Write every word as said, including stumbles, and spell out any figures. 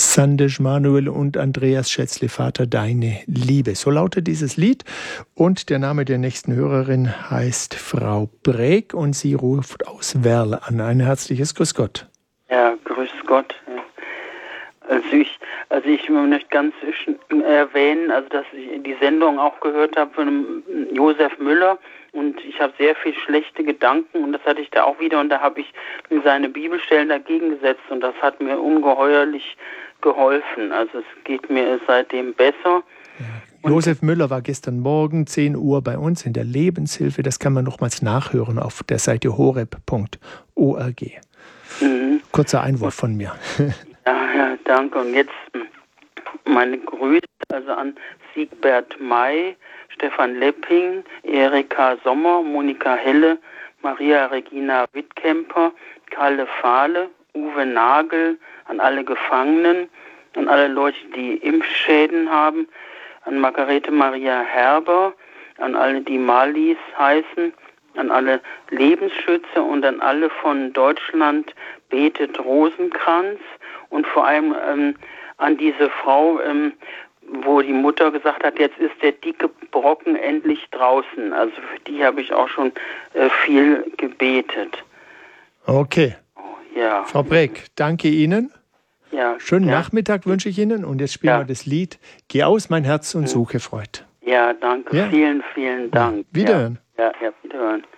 Sandesh, Manuel und Andreas Schätzle, Vater, deine Liebe. So lautet dieses Lied. Und der Name der nächsten Hörerin heißt Frau Breg und sie ruft aus Werl an. Ein herzliches Grüß Gott. Ja, grüß Gott. Also ich, also ich möchte ganz erwähnen, also dass ich die Sendung auch gehört habe von Josef Müller und ich habe sehr viel schlechte Gedanken und das hatte ich da auch wieder und da habe ich seine Bibelstellen dagegen gesetzt und das hat mir ungeheuerlich geholfen. Also es geht mir seitdem besser. Ja. Josef Müller war gestern Morgen zehn Uhr bei uns in der Lebenshilfe. Das kann man nochmals nachhören auf der Seite horeb punkt org. Mhm. Kurzer Einwurf von mir. Ja, ja, danke. Und jetzt meine Grüße also an Siegbert May, Stefan Lepping, Erika Sommer, Monika Helle, Maria Regina Wittkemper, Kalle Fahle, Uwe Nagel, an alle Gefangenen, an alle Leute, die Impfschäden haben, an Margarete Maria Herber, an alle, die Malis heißen, an alle Lebensschützer und an alle von Deutschland betet Rosenkranz und vor allem ähm, an diese Frau, ähm, wo die Mutter gesagt hat, jetzt ist der dicke Brocken endlich draußen. Also für die habe ich auch schon äh, viel gebetet. Okay. Oh, ja. Frau Breg, danke Ihnen. Ja, Schönen ja. Nachmittag wünsche ich Ihnen und jetzt spielen ja. wir das Lied Geh aus mein Herz und suche Freud. Ja, danke. Ja. Vielen, vielen Dank. Ja. Wiederhören. Ja, ja, ja, wiederhören.